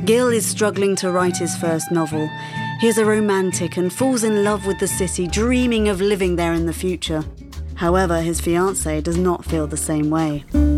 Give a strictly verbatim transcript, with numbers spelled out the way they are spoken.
Gil is struggling to write his first novel. He is a romantic and falls in love with the city, dreaming of living there in the future. However, his fiancée does not feel the same way.